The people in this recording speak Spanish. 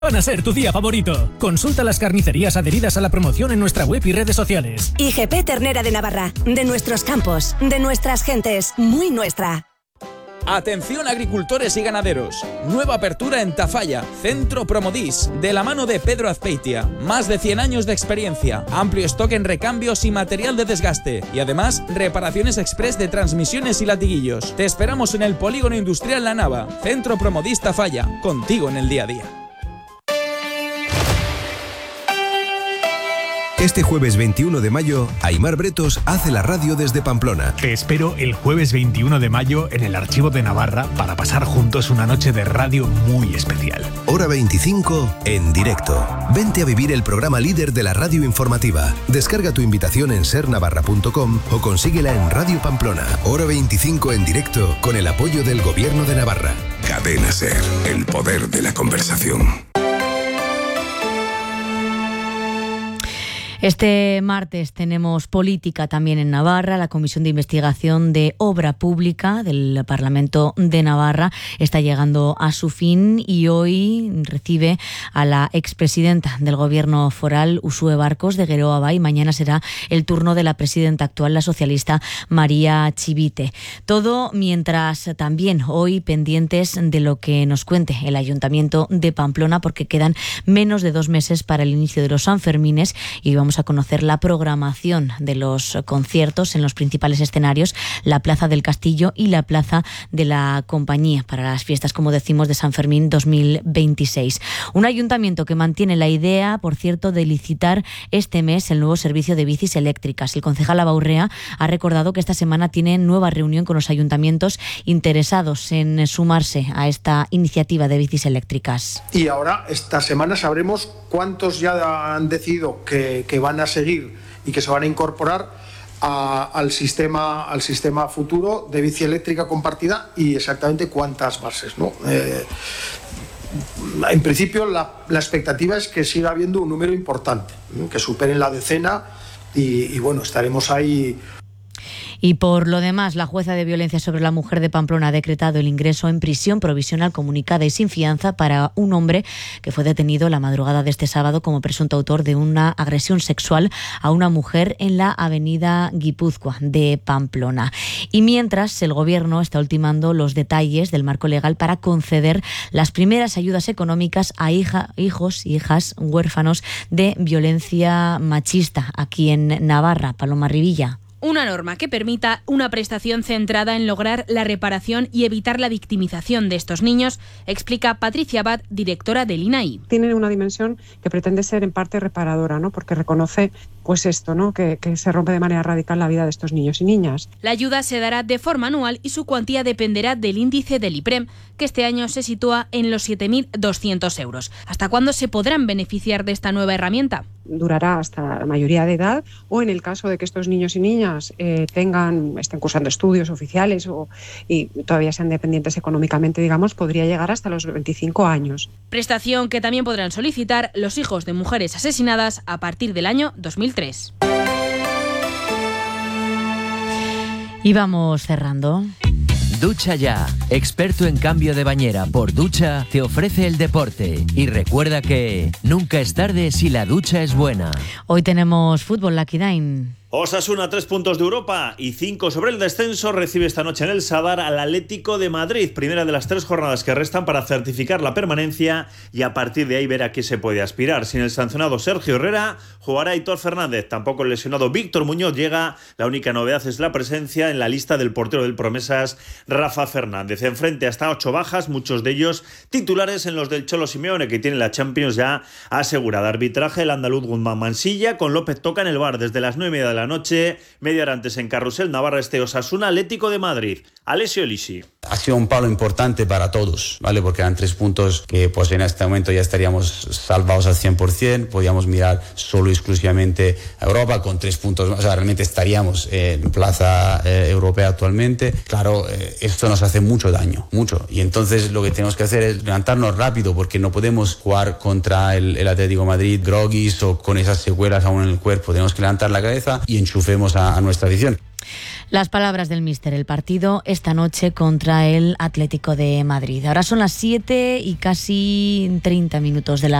Van a ser tu día favorito. Consulta las carnicerías adheridas a la promoción en nuestra web y redes sociales. IGP Ternera de Navarra, de nuestros campos, de nuestras gentes, muy nuestra. Atención agricultores y ganaderos. Nueva apertura en Tafalla, Centro Promodis, de la mano de Pedro Azpeitia. Más de 100 años de experiencia, amplio stock en recambios y material de desgaste. Y además, reparaciones express de transmisiones y latiguillos. Te esperamos en el Polígono Industrial La Nava. Centro Promodis Tafalla, contigo en el día a día. Este jueves 21 de mayo, Aimar Bretos hace la radio desde Pamplona. Te espero el jueves 21 de mayo en el Archivo de Navarra para pasar juntos una noche de radio muy especial. Hora 25 en directo. Vente a vivir el programa líder de la radio informativa. Descarga tu invitación en sernavarra.com o consíguela en Radio Pamplona. Hora 25 en directo con el apoyo del Gobierno de Navarra. Cadena Ser, el poder de la conversación. Este martes tenemos política también en Navarra. La Comisión de Investigación de Obra Pública del Parlamento de Navarra está llegando a su fin y hoy recibe a la expresidenta del Gobierno foral, Uxue Barcos, de Geroa Bai. Mañana será el turno de la presidenta actual, la socialista María Chivite. Todo mientras también hoy pendientes de lo que nos cuente el Ayuntamiento de Pamplona, porque quedan menos de 2 meses para el inicio de los Sanfermines y vamos a conocer la programación de los conciertos en los principales escenarios, la Plaza del Castillo y la Plaza de la Compañía, para las fiestas, como decimos, de San Fermín 2026. Un ayuntamiento que mantiene la idea, por cierto, de licitar este mes el nuevo servicio de bicis eléctricas. El concejal Abaurrea ha recordado que esta semana tiene nueva reunión con los ayuntamientos interesados en sumarse a esta iniciativa de bicis eléctricas. Y ahora, esta semana, sabremos cuántos ya han decidido que van a seguir y que se van a incorporar al sistema futuro de bici eléctrica compartida y exactamente cuántas bases, ¿no? En principio la expectativa es que siga habiendo un número importante, ¿no? Que superen la decena y bueno, estaremos ahí. Y por lo demás, la jueza de violencia sobre la mujer de Pamplona ha decretado el ingreso en prisión provisional comunicada y sin fianza para un hombre que fue detenido la madrugada de este sábado como presunto autor de una agresión sexual a una mujer en la avenida Guipúzcoa de Pamplona. Y mientras, el Gobierno está ultimando los detalles del marco legal para conceder las primeras ayudas económicas a hijos y hijas huérfanos de violencia machista aquí en Navarra. Paloma Rivilla. Una norma que permita una prestación centrada en lograr la reparación y evitar la victimización de estos niños, explica Patricia Abad, directora del INAI. Tiene una dimensión que pretende ser en parte reparadora, ¿no? Porque reconoce pues esto, ¿no? Que se rompe de manera radical la vida de estos niños y niñas. La ayuda se dará de forma anual y su cuantía dependerá del índice del IPREM, que este año se sitúa en los 7.200 euros. ¿Hasta cuándo se podrán beneficiar de esta nueva herramienta? Durará hasta la mayoría de edad, o en el caso de que estos niños y niñas estén cursando estudios oficiales y todavía sean dependientes económicamente, digamos, podría llegar hasta los 25 años. Prestación que también podrán solicitar los hijos de mujeres asesinadas a partir del año 2003. Y vamos cerrando. Ducha Ya, experto en cambio de bañera por ducha, te ofrece el deporte. Y recuerda que nunca es tarde si la ducha es buena. Hoy tenemos fútbol, Lakidain. Osasuna, 3 puntos de Europa y 5 sobre el descenso, recibe esta noche en el Sadar al Atlético de Madrid, primera de las 3 jornadas que restan para certificar la permanencia y a partir de ahí ver a qué se puede aspirar. Sin el sancionado Sergio Herrera, jugará Aitor Fernández, tampoco el lesionado Víctor Muñoz llega, la única novedad es la presencia en la lista del portero del Promesas, Rafa Fernández. Enfrente hasta 8 bajas, muchos de ellos titulares en los del Cholo Simeone, que tiene la Champions ya asegurada. Arbitraje el andaluz Guzmán Mansilla, con López Toca en el bar desde las 9:30 de la noche, media hora antes en Carrusel, Navarra Osasuna, Atlético de Madrid. Alessio Lisi. Ha sido un palo importante para todos, ¿vale? Porque eran 3 puntos que pues en este momento ya estaríamos salvados al 100%, podíamos mirar solo y exclusivamente a Europa con 3 puntos, o sea, realmente estaríamos en plaza europea actualmente. Claro, esto nos hace mucho daño, mucho, y entonces lo que tenemos que hacer es levantarnos rápido, porque no podemos jugar contra el Atlético de Madrid groguis o con esas secuelas aún en el cuerpo. Tenemos que levantar la cabeza y enchufemos a nuestra afición. Las palabras del míster, el partido esta noche contra el Atlético de Madrid. Ahora son las 7 y casi 30 minutos de la